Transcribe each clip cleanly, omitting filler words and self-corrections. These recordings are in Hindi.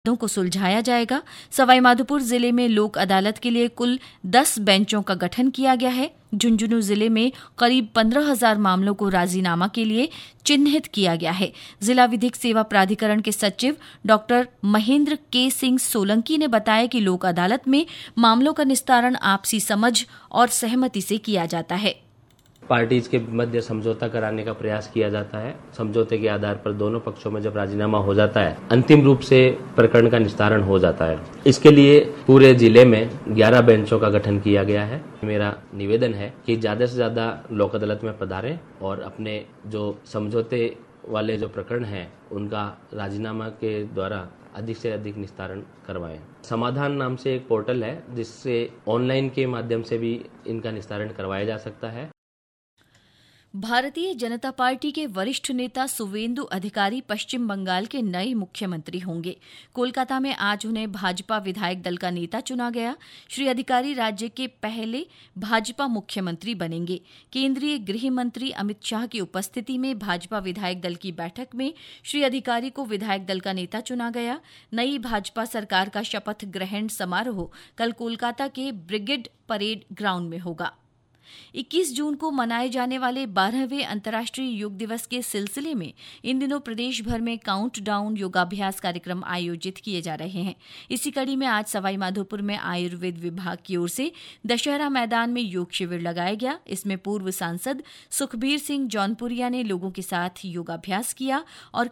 मुद्दों को सुलझाया जाएगा। सवाईमाधोपुर जिले में लोक अदालत के लिए कुल 10 बेंचों का गठन किया गया है। झुंझुनू जिले में करीब 15,000 मामलों को राजीनामा के लिए चिन्हित किया गया है। जिला विधिक सेवा प्राधिकरण के सचिव डॉक्टर महेंद्र के सिंह सोलंकी ने बताया कि लोक अदालत में मामलों का निस्तारण आपसी समझ और सहमति से किया जाता है। पार्टीज के मध्य समझौता कराने का प्रयास किया जाता है। समझौते के आधार पर दोनों पक्षों में जब राजीनामा हो जाता है, अंतिम रूप से प्रकरण का निस्तारण हो जाता है। इसके लिए पूरे जिले में 11 बेंचों का गठन किया गया है। मेरा निवेदन है कि ज्यादा से ज्यादा लोक अदालत में पधारें और अपने जो समझौते वाले जो प्रकरण हैं उनका राजीनामा के द्वारा अधिक से अधिक निस्तारण करवाएं। समाधान नाम से एक पोर्टल है जिससे ऑनलाइन के माध्यम से भी इनका निस्तारण करवाया जा सकता है। भारतीय जनता पार्टी के वरिष्ठ नेता सुवेंदु अधिकारी पश्चिम बंगाल के नए मुख्यमंत्री होंगे। कोलकाता में आज उन्हें भाजपा विधायक दल का नेता चुना गया। श्री अधिकारी राज्य के पहले भाजपा मुख्यमंत्री बनेंगे। केंद्रीय गृह मंत्री अमित शाह की उपस्थिति में भाजपा विधायक दल की बैठक में श्री अधिकारी को विधायक दल का नेता चुना गया। नई भाजपा सरकार का शपथ ग्रहण समारोह कल कोलकाता के ब्रिगेड परेड ग्राउंड में होगा। 21 जून को मनाए जाने वाले 12वें अंतर्राष्ट्रीय योग दिवस के सिलसिले में इन दिनों प्रदेश भर में काउंटडाउन योगाभ्यास कार्यक्रम आयोजित किए जा रहे हैं। इसी कड़ी में आज सवाईमाधोपुर में आयुर्वेद विभाग की ओर से दशहरा मैदान में योग शिविर लगाया गया। इसमें पूर्व सांसद सुखबीर सिंह जौनपुरिया ने लोगों के साथ योगाभ्यास किया और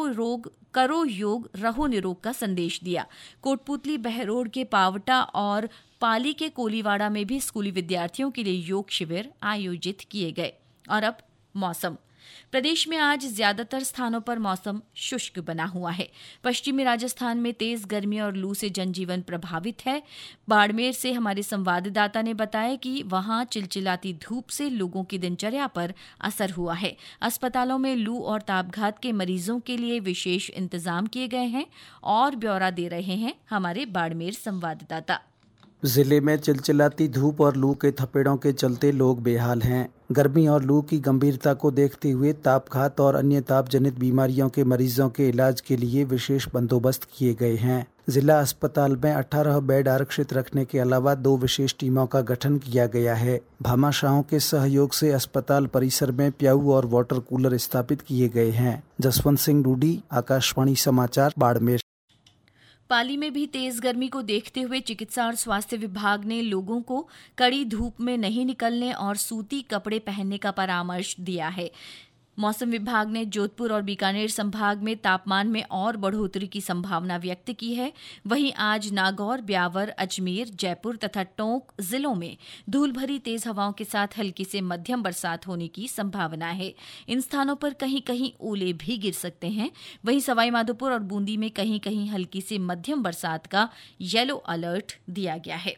करो योग रहो निरोग का संदेश दिया। कोटपुतली बहरोड के पावटा और पाली के कोलीवाड़ा में भी स्कूली विद्यार्थियों के लिए योग शिविर आयोजित किए गए। और अब मौसम। प्रदेश में आज ज्यादातर स्थानों पर मौसम शुष्क बना हुआ है। पश्चिमी राजस्थान में तेज गर्मी और लू से जनजीवन प्रभावित है। बाड़मेर से हमारे संवाददाता ने बताया कि वहां चिलचिलाती धूप से लोगों की दिनचर्या पर असर हुआ है। अस्पतालों में लू और तापघात के मरीजों के लिए विशेष इंतजाम किए गए हैं और ब्यौरा दे रहे हैं हमारे बाड़मेर संवाददाता। जिले में चिलचिलाती धूप और लू के थपेड़ों के चलते लोग बेहाल हैं। गर्मी और लू की गंभीरता को देखते हुए तापघात और अन्य ताप जनित बीमारियों के मरीजों के इलाज के लिए विशेष बंदोबस्त किए गए हैं। जिला अस्पताल में 18 बेड आरक्षित रखने के अलावा 2 विशेष टीमों का गठन किया गया है। भामाशाहों के सहयोग से अस्पताल परिसर में प्याऊ और वाटर कूलर स्थापित किए गए हैं। जसवंत सिंह रूडी, आकाशवाणी समाचार, बाड़मेर। पाली में भी तेज गर्मी को देखते हुए चिकित्सा और स्वास्थ्य विभाग ने लोगों को कड़ी धूप में नहीं निकलने और सूती कपड़े पहनने का परामर्श दिया है। मौसम विभाग ने जोधपुर और बीकानेर संभाग में तापमान में और बढ़ोतरी की संभावना व्यक्त की है। वहीं आज नागौर, ब्यावर, अजमेर, जयपुर तथा टोंक जिलों में धूल भरी तेज हवाओं के साथ हल्की से मध्यम बरसात होने की संभावना है। इन स्थानों पर कहीं कहीं ओले भी गिर सकते हैं। वहीं सवाईमाधोपुर और बूंदी में कहीं कहीं हल्की से मध्यम बरसात का येलो अलर्ट दिया गया है।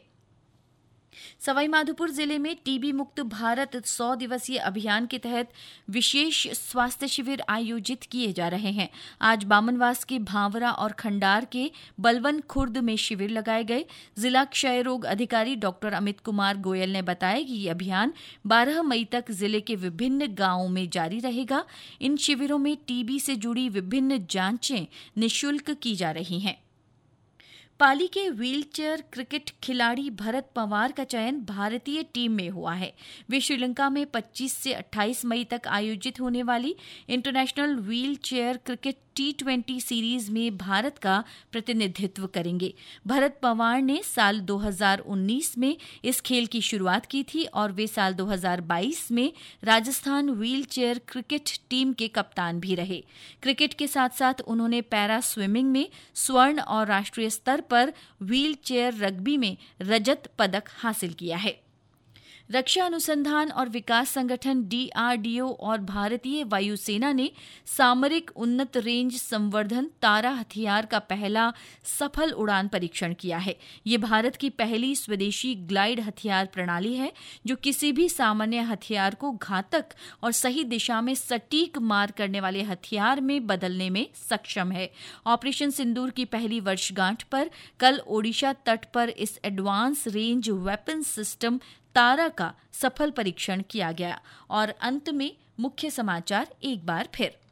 सवाईमाधोपुर जिले में टीबी मुक्त भारत 100 दिवसीय अभियान के तहत विशेष स्वास्थ्य शिविर आयोजित किए जा रहे हैं। आज बामनवास के भांवरा और खंडार के बलवन खुर्द में शिविर लगाए गए। जिला क्षय रोग अधिकारी डॉक्टर अमित कुमार गोयल ने बताया कि ये अभियान 12 मई तक जिले के विभिन्न गांवों में जारी रहेगा। इन शिविरों में टीबी से जुड़ी विभिन्न जांचें निःशुल्क की जा रही हैं। पाली के व्हीलचेयर क्रिकेट खिलाड़ी भरत पवार का चयन भारतीय टीम में हुआ है। वे श्रीलंका में 25 से 28 मई तक आयोजित होने वाली international wheelchair cricket T20 series में भारत का प्रतिनिधित्व करेंगे। भरत पवार ने साल 2019 में इस खेल की शुरुआत की थी और वे साल 2022 में राजस्थान व्हीलचेयर क्रिकेट टीम के कप्तान भी रहे। क्रिकेट के साथ साथ उन्होंने पैरा स्विमिंग में स्वर्ण और राष्ट्रीय स्तर पर व्हीलचेयर रग्बी में रजत पदक हासिल किया है। रक्षा अनुसंधान और विकास संगठन DRDO और भारतीय वायुसेना ने सामरिक उन्नत रेंज संवर्धन तारा हथियार का पहला सफल उड़ान परीक्षण किया है। ये भारत की पहली स्वदेशी ग्लाइड हथियार प्रणाली है जो किसी भी सामान्य हथियार को घातक और सही दिशा में सटीक मार करने वाले हथियार में बदलने में सक्षम है। ऑपरेशन सिंदूर की पहली वर्षगांठ पर कल ओडिशा तट पर इस एडवांस रेंज वेपन सिस्टम तारा का सफल परीक्षण किया गया। और अंत में मुख्य समाचार एक बार फिर।